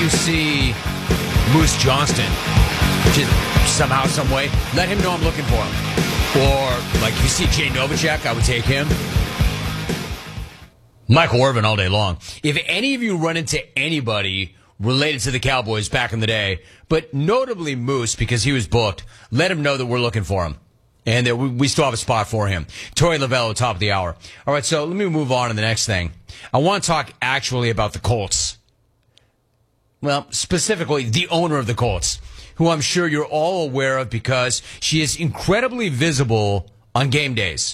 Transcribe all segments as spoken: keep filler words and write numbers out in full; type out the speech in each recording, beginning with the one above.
see Moose Johnston, just somehow, some way, let him know I'm looking for him. Or, like, if you see Jay Novacek, I would take him. Michael Irvin all day long. If any of you run into anybody related to the Cowboys back in the day, but notably Moose, because he was booked, let him know that we're looking for him. And that we still have a spot for him. Torey Lavello, top of the hour. All right, so let me move on to the next thing. I want to talk actually about the Colts. Well, specifically, the owner of the Colts, who I'm sure you're all aware of because she is incredibly visible on game days.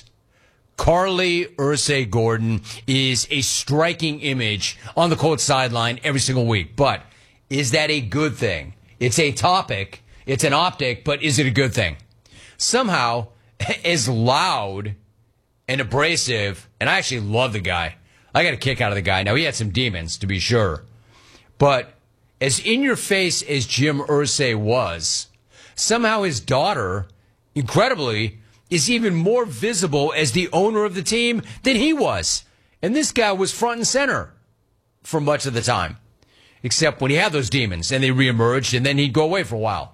Carly Ursay Gordon is a striking image on the Colts sideline every single week. But is that a good thing? It's a topic. It's an optic, but is it a good thing? Somehow, as loud and abrasive, and I actually love the guy. I got a kick out of the guy. Now, he had some demons, to be sure. But as in-your-face as Jim Irsay was, somehow his daughter, incredibly, is even more visible as the owner of the team than he was. And this guy was front and center for much of the time, except when he had those demons and they reemerged and then he'd go away for a while.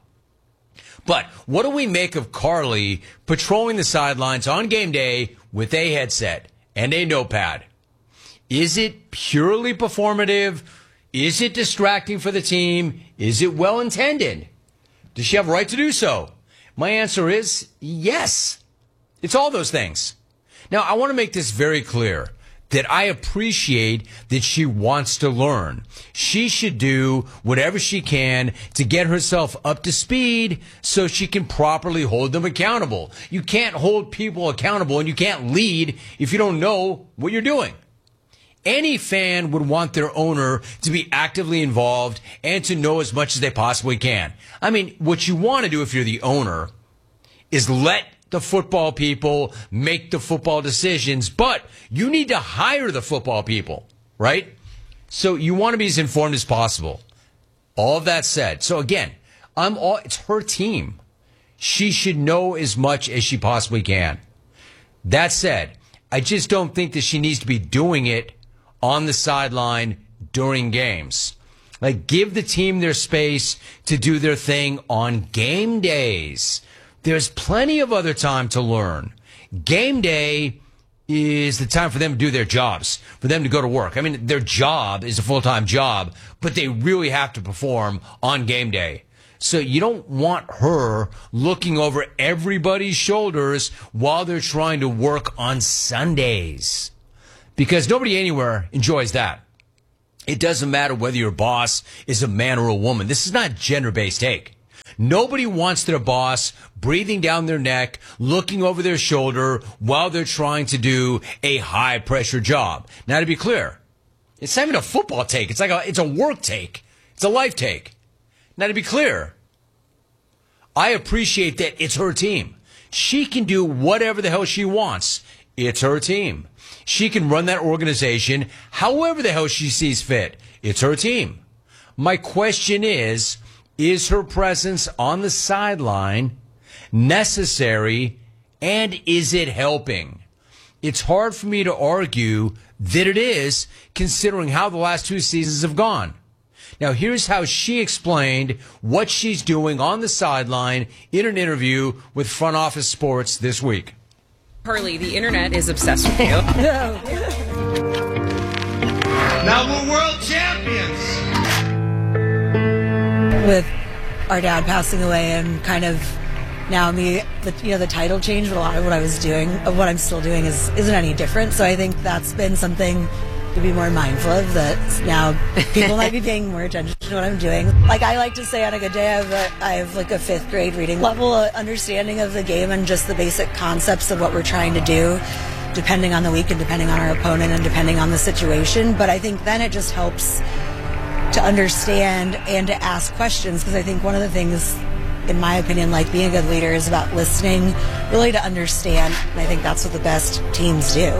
But what do we make of Carly patrolling the sidelines on game day with a headset and a notepad? Is it purely performative? Is it distracting for the team? Is it well-intended? Does she have a right to do so? My answer is yes. It's all those things. Now, I want to make this very clear, that I appreciate that she wants to learn. She should do whatever she can to get herself up to speed so she can properly hold them accountable. You can't hold people accountable and you can't lead if you don't know what you're doing. Any fan would want their owner to be actively involved and to know as much as they possibly can. I mean, what you want to do if you're the owner is let the football people make the football decisions, but you need to hire the football people, right? So you want to be as informed as possible. All of that said, so again, I'm all, it's her team. She should know as much as she possibly can. That said, I just don't think that she needs to be doing it on the sideline during games. Like, give the team their space to do their thing on game days. There's plenty of other time to learn. Game day is the time for them to do their jobs, for them to go to work. I mean, their job is a full-time job, but they really have to perform on game day. So you don't want her looking over everybody's shoulders while they're trying to work on Sundays, because nobody anywhere enjoys that. It doesn't matter whether your boss is a man or a woman. This is not gender-based take. Nobody wants their boss breathing down their neck, looking over their shoulder while they're trying to do a high-pressure job. Now, to be clear, it's not even a football take. It's like a, it's a work take. It's a life take. Now, to be clear, I appreciate that it's her team. She can do whatever the hell she wants. It's her team. She can run that organization however the hell she sees fit. It's her team. My question is, is her presence on the sideline necessary, and is it helping? It's hard for me to argue that it is, considering how the last two seasons have gone. Now, here's how she explained what she's doing on the sideline in an interview with Front Office Sports this week. Carly, the internet is obsessed with you. Now we're world champions. With our dad passing away and kind of now the, the you know the title change, but a lot of what I was doing, of what I'm still doing, is isn't any different. So I think that's been something to be more mindful of, that now people might be paying more attention to what I'm doing. Like, I like to say on a good day, I have, a, I have like a fifth grade reading level understanding of the game and just the basic concepts of what we're trying to do, depending on the week and depending on our opponent and depending on the situation. But I think then it just helps to understand and to ask questions, because I think one of the things, in my opinion, like being a good leader is about listening, really to understand. And I think that's what the best teams do.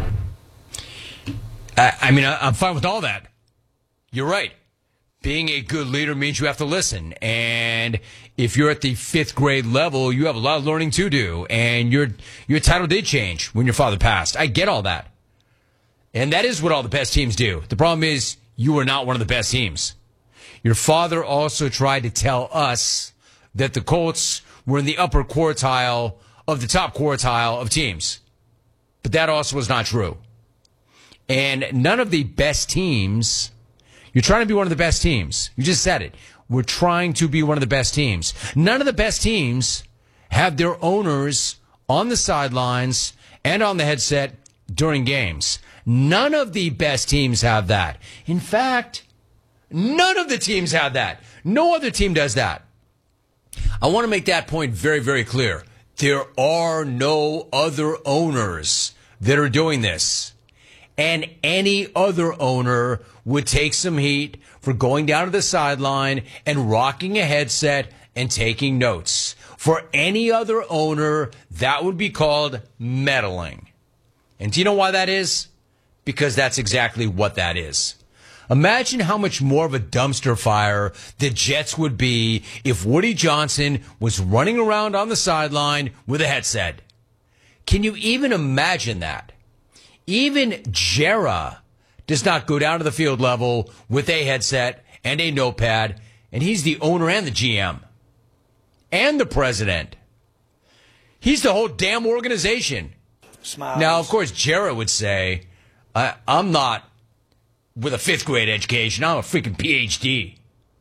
I mean, I'm fine with all that. You're right. Being a good leader means you have to listen. And if you're at the fifth grade level, you have a lot of learning to do. And your your title did change when your father passed. I get all that. And that is what all the best teams do. The problem is you are not one of the best teams. Your father also tried to tell us that the Colts were in the upper quartile of the top quartile of teams. But that also was not true. And none of the best teams, you're trying to be one of the best teams. You just said it. We're trying to be one of the best teams. None of the best teams have their owners on the sidelines and on the headset during games. None of the best teams have that. In fact, none of the teams have that. No other team does that. I want to make that point very, very clear. There are no other owners that are doing this. And any other owner would take some heat for going down to the sideline and rocking a headset and taking notes. For any other owner, that would be called meddling. And do you know why that is? Because that's exactly what that is. Imagine how much more of a dumpster fire the Jets would be if Woody Johnson was running around on the sideline with a headset. Can you even imagine that? Even Jera does not go down to the field level with a headset and a notepad, and he's the owner and the G M and the president. He's the whole damn organization. Smiles. Now, of course, Jera would say, I, I'm not with a fifth grade education. I'm a freaking P H D.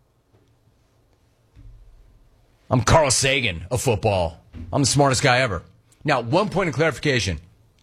I'm Carl Sagan of football. I'm the smartest guy ever. Now, one point of clarification.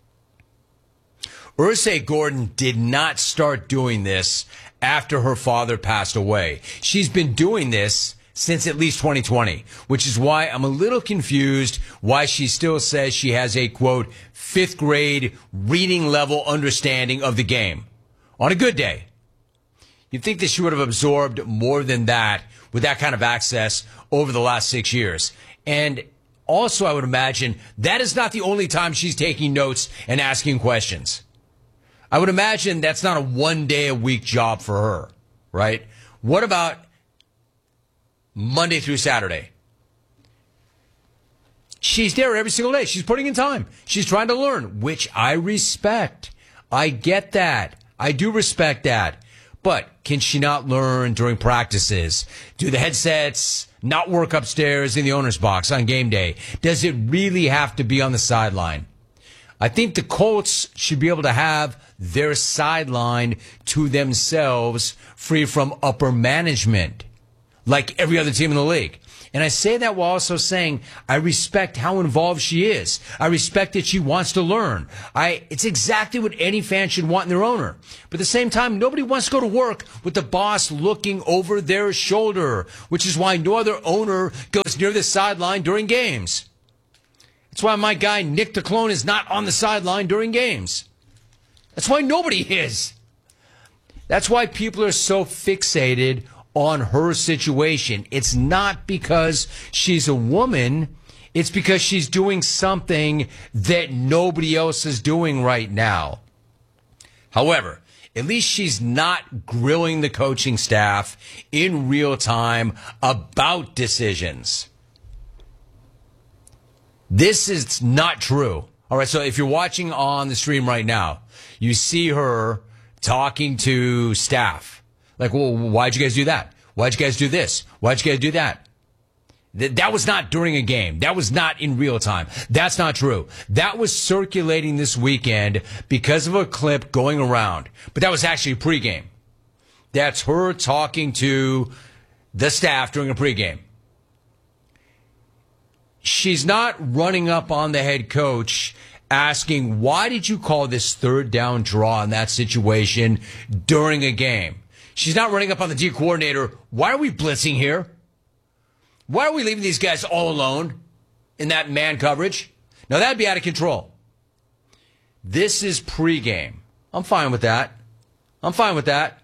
Ursay Gordon did not start doing this after her father passed away. She's been doing this since at least twenty twenty, which is why I'm a little confused why she still says she has a, quote, fifth grade reading level understanding of the game. On a good day. You'd think that she would have absorbed more than that with that kind of access over the last six years. And also, I would imagine that is not the only time she's taking notes and asking questions. I would imagine that's not a one day a week job for her, right? What about Monday through Saturday? She's there every single day. She's putting in time. She's trying to learn, which I respect. I get that. I do respect that. But can she not learn during practices? Do the headsets not work upstairs in the owner's box on game day? Does it really have to be on the sideline? I think the Colts should be able to have their sideline to themselves, free from upper management, like every other team in the league. And I say that while also saying I respect how involved she is. I respect that she wants to learn. I, it's exactly what any fan should want in their owner. But at the same time, nobody wants to go to work with the boss looking over their shoulder, which is why no other owner goes near the sideline during games. That's why my guy Nick DeClone is not on the sideline during games. That's why nobody is. That's why people are so fixated on her situation. It's not because she's a woman. It's because she's doing something that nobody else is doing right now. However, at least she's not grilling the coaching staff in real time about decisions. This is not true. All right, so if you're watching on the stream right now, you see her talking to staff. Like, well, why'd you guys do that? Why'd you guys do this? Why'd you guys do that? Th- that was not during a game. That was not in real time. That's not true. That was circulating this weekend because of a clip going around. But that was actually pregame. That's her talking to the staff during a pregame. She's not running up on the head coach asking, why did you call this third down draw in that situation during a game? She's not running up on the D coordinator. Why are we blitzing here? Why are we leaving these guys all alone in that man coverage? Now, that'd be out of control. This is pregame. I'm fine with that. I'm fine with that.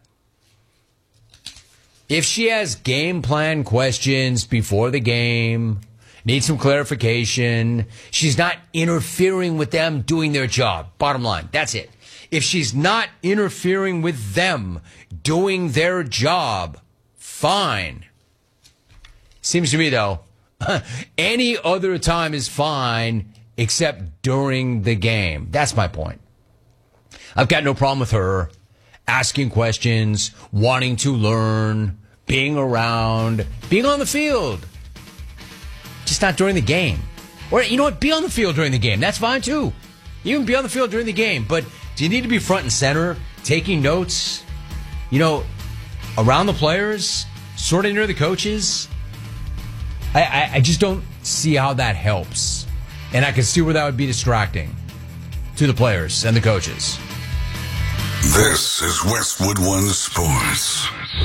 If she has game plan questions before the game, needs some clarification, she's not interfering with them doing their job. Bottom line, that's it. If she's not interfering with them doing their job, fine. Seems to me, though, any other time is fine except during the game. That's my point. I've got no problem with her asking questions, wanting to learn, being around, being on the field. Just not during the game. Or, you know what? Be on the field during the game. That's fine, too. You can be on the field during the game. But do you need to be front and center, taking notes, you know, around the players, sort of near the coaches? I, I, I just don't see how that helps. And I can see where that would be distracting to the players and the coaches. This is Westwood One Sports.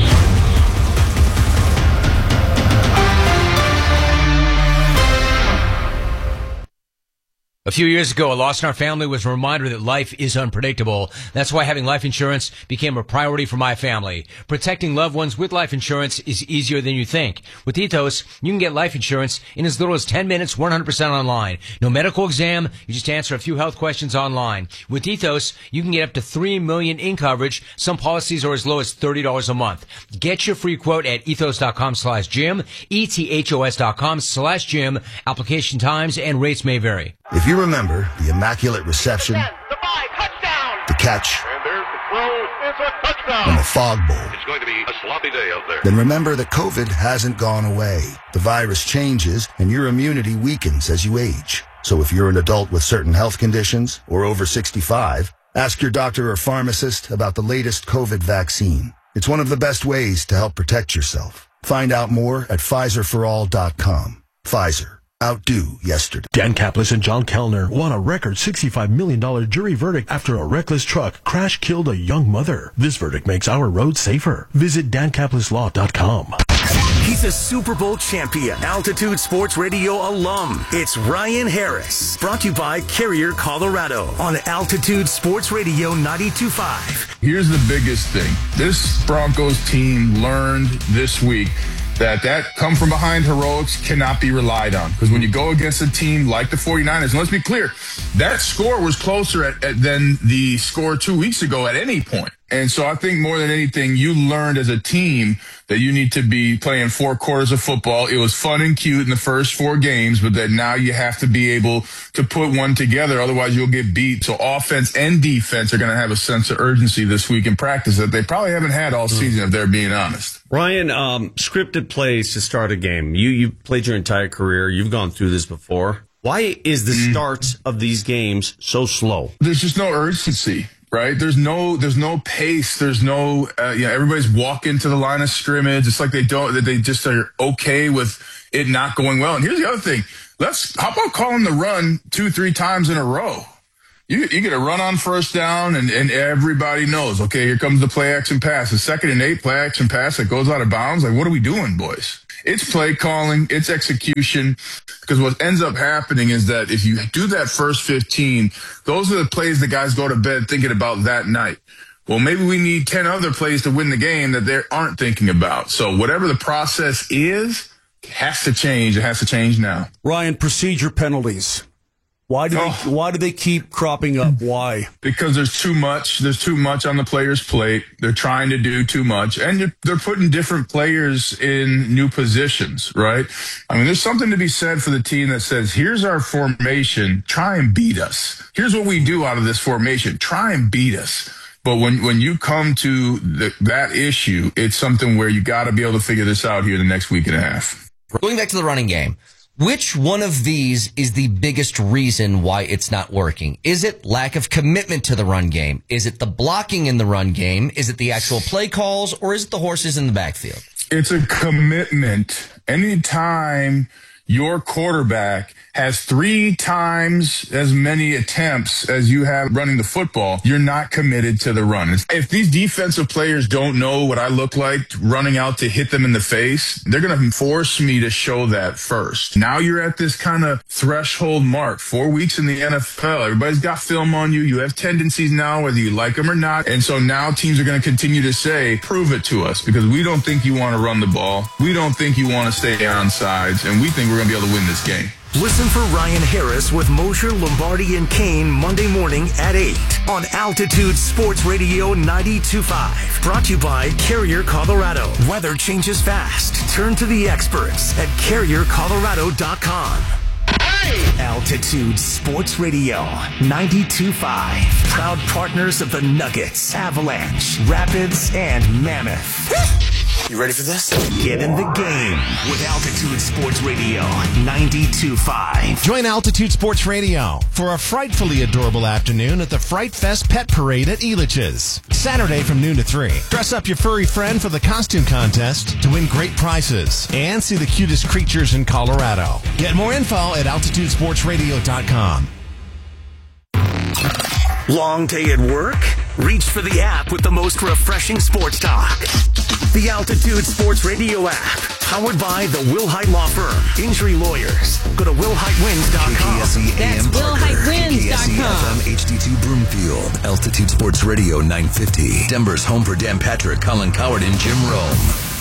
A few years ago, a loss in our family was a reminder that life is unpredictable. That's why having life insurance became a priority for my family. Protecting loved ones with life insurance is easier than you think. With Ethos, you can get life insurance in as little as ten minutes, one hundred percent online. No medical exam, you just answer a few health questions online. With Ethos, you can get up to three million dollars in coverage. Some policies are as low as thirty dollars a month. Get your free quote at ethos.com slash Jim, E-T-H-O-S dot com slash Jim. Application times and rates may vary. If you remember the immaculate reception, the five, touchdown, the catch, and there's the throw, it's a touchdown. and the Fog Bowl, It's going to be a sloppy day out there. then remember that COVID hasn't gone away. The virus changes, and your immunity weakens as you age. So if you're an adult with certain health conditions or over sixty-five, ask your doctor or pharmacist about the latest COVID vaccine. It's one of the best ways to help protect yourself. Find out more at Pfizer for all dot com. Pfizer. Outdo yesterday. Dan Kaplis and John Kellner won a record sixty-five million dollars jury verdict after a reckless truck crash killed a young mother. This verdict makes our roads safer. Visit Dan Kaplis Law dot com. He's a Super Bowl champion, Altitude Sports Radio alum. It's Ryan Harris, brought to you by Carrier, Colorado, on Altitude Sports Radio ninety-two point five. Here's the biggest thing. This Broncos team learned this week that that come from behind heroics cannot be relied on. Because when you go against a team like the 49ers, and let's be clear, that score was closer at, at, than the score two weeks ago at any point. And so I think more than anything, you learned as a team that you need to be playing four quarters of football. It was fun and cute in the first four games, but that now you have to be able to put one together. Otherwise, you'll get beat. So offense and defense are going to have a sense of urgency this week in practice that they probably haven't had all season, if they're being honest. Ryan, um, scripted plays to start a game. You you played your entire career. You've gone through this before. Why is the mm. start of these games so slow? There's just no urgency. Right? There's no, there's no pace. There's no, uh, you know, everybody's walking to the line of scrimmage. It's like they don't, that they just are okay with it not going well. And here's the other thing. Let's, how about calling the run two, three times in a row? You, you get a run on first down and, and everybody knows, okay, here comes the play action pass. The second and eight play action pass that goes out of bounds. Like, what are we doing, boys? It's play calling, it's execution, because what ends up happening is that if you do that first fifteen, those are the plays the guys go to bed thinking about that night. Well, maybe we need ten other plays to win the game that they aren't thinking about. So whatever the process is, it has to change. It has to change now. Ryan, procedure penalties. Why do oh. they, why do they keep cropping up? Why? Because there's too much. There's too much on the player's plate. They're trying to do too much. And they're putting different players in new positions, right? I mean, there's something to be said for the team that says, here's our formation. Try and beat us. Here's what we do out of this formation. Try and beat us. But when, when you come to the, that issue, it's something where you got to be able to figure this out here in the next week and a half. Going back to the running game. Which one of these is the biggest reason why it's not working? Is it lack of commitment to the run game? Is it the blocking in the run game? Is it the actual play calls? Or is it the horses in the backfield? It's a commitment. Anytime your quarterback has three times as many attempts as you have running the football, you're not committed to the run. If these defensive players don't know what I look like running out to hit them in the face, they're going to force me to show that first. Now you're at this kind of threshold mark, four weeks in the N F L. Everybody's got film on you. You have tendencies now, whether you like them or not. And so now teams are going to continue to say, prove it to us, because we don't think you want to run the ball. We don't think you want to stay on sides, and we think we're going to be able to win this game. Listen for Ryan Harris with Mosher, Lombardi, and Kane Monday morning at eight on Altitude Sports Radio ninety-two point five. Brought to you by Carrier, Colorado. Weather changes fast. Turn to the experts at carrier colorado dot com. Hey! Altitude Sports Radio ninety-two point five. Proud partners of the Nuggets, Avalanche, Rapids, and Mammoth. You ready for this? Get in the game with Altitude Sports Radio ninety-two point five. Join Altitude Sports Radio for a frightfully adorable afternoon at the Fright Fest Pet Parade at Elitch's. Saturday from noon to three. Dress up your furry friend for the costume contest to win great prizes and see the cutest creatures in Colorado. Get more info at altitude sports radio dot com. Long day at work? Reach for the app with the most refreshing sports talk. The Altitude Sports Radio app, powered by the Wilhite Law Firm. Injury lawyers. Go to will hite wins dot com. That's will hite wins dot com. F M H D two Broomfield. Altitude Sports Radio nine fifty. Denver's home for Dan Patrick, Colin Coward, and Jim Rome.